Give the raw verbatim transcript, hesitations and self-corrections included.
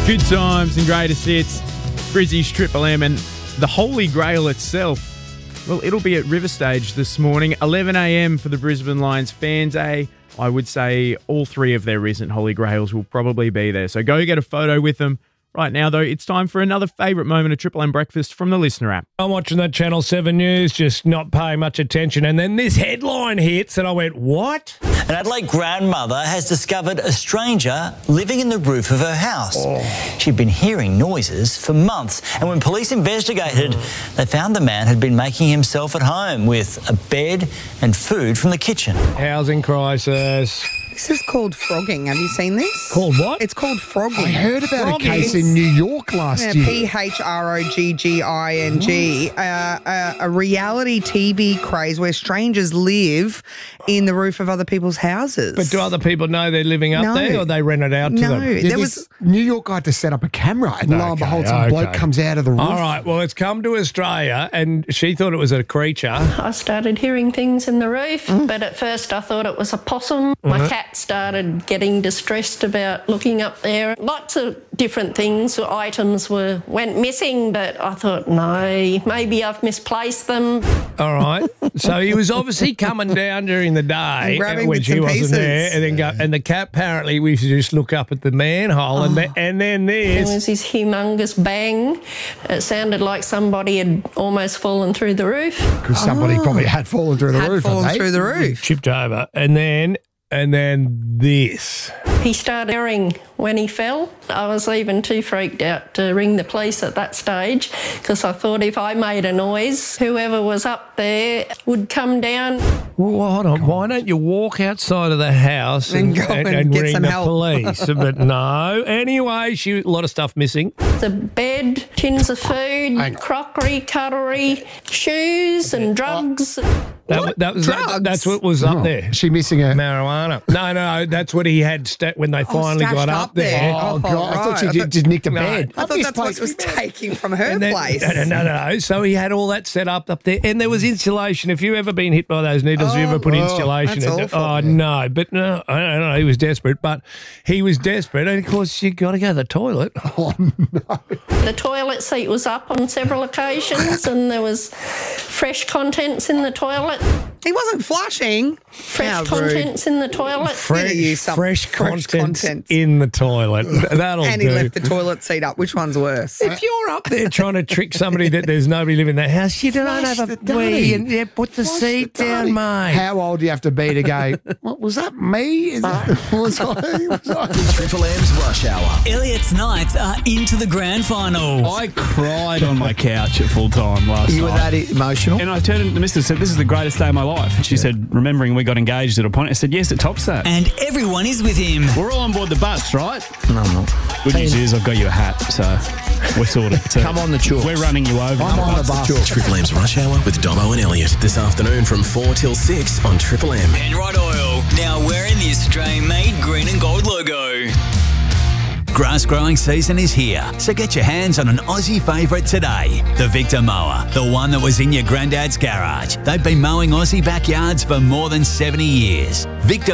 Good times and greatest hits. Brizzy's Triple M and the Holy Grail itself. Well, it'll be at River Stage this morning, eleven a.m. for the Brisbane Lions Fan Day. I would say all three of their recent Holy Grails will probably be there. So go get a photo with them. Right now, though, it's time for another favourite moment of Triple M Breakfast from the Listener app. I'm watching that Channel seven News, just not paying much attention, and then this headline hits, and I went, what? An Adelaide grandmother has discovered a stranger living in the roof of her house. Oh. She'd been hearing noises for months, and when police investigated, oh. they found the man had been making himself at home with a bed and food from the kitchen. Housing crisis. This is called frogging. Have you seen this? Called what? It's called frogging. I heard about frogging. a case in New York last yeah, year. P H R O G G I N G. Uh, a, a reality T V craze where strangers live in the roof of other people's houses. But do other people know they're living up no. there, or they rent it out to no, them? No, yeah, there was New York guy had to set up a camera, and lo and Okay, behold, some okay. bloke comes out of the roof. All right, well, it's come to Australia, and she thought it was a creature. I started hearing things in the roof, mm. but at first I thought it was a possum. My Mm-hmm. cat started getting distressed about looking up there. Lots of different things, items were went missing, but I thought, no, maybe I've misplaced them. All right, so he was obviously coming down during the day grabbing when bits she and wasn't pieces. there, and then go. And the cat apparently we should just look up at the manhole, Oh. and the, and then There this. was this humongous bang. It sounded like somebody had almost fallen through the roof. Because somebody probably had fallen through the had roof. fallen had they? through the roof. Chipped over, and then and then this. He started hearing when he fell. I was even too freaked out to ring the police at that stage because I thought if I made a noise, whoever was up there would come down. Well, hold on. Why don't you walk outside of the house And and, go and, and and get ring some the help. police? But no. Anyway, she a lot of stuff missing. The bed, tins of food, Hang- crockery, cutlery, shoes and drugs. That, What? that was that, Drugs? that's what was up Oh, there. Is she missing a... Marijuana. No, no, that's what he had sta- when they finally stashed got up up there. there. Oh, Oh, God. I thought right. she I ju- thought- just nicked a No. bed. I thought This that's what place it was is bad. taking from her And then- place. No, no, no, no. So he had all that set up up there, and there was insulation. If you ever been hit by those needles, have you ever put Oh, insulation that's in it? awful. Oh no, but no, I don't know. He was desperate, but he was desperate, and of course you got to go to the toilet. The toilet seat was up on several occasions and there was fresh contents in the toilet. He wasn't flushing. Fresh How rude. contents in the toilet. Fresh, use some fresh, fresh contents contents. in the toilet. That'll And do. he left the toilet seat up. Which one's worse? If you're up there trying to trick somebody that there's nobody living in the house, you don't Flush have a the wee dunny. and yeah, put the Flush seat the down, dunny. mate. How old do you have to be to go, what, was that me? Is that, was I? Was I? Triple M's Rush Hour. Elliot's Knights are into the grand final. I cried on my couch at full time last You were night. that emotional? And I turned to the missus and said, this is the greatest day of my life. And she said, remembering we got engaged at a point, I said, yes, it tops that. And everyone is with him. We're all on board the bus, right? No, I'm not. Good news is I've got you a hat, so we're sorted. So Come on the chalks. We're running you over. I'm on the bus. Triple M's Rush Hour with Domo and Elliot. This afternoon from four till six on Triple M. Penrod Oil, now wearing the Australian-made green and gold logo. Grass growing season is here, so get your hands on an Aussie favourite today. The Victor Mower, the one that was in your granddad's garage. They've been mowing Aussie backyards for more than seventy years. Victor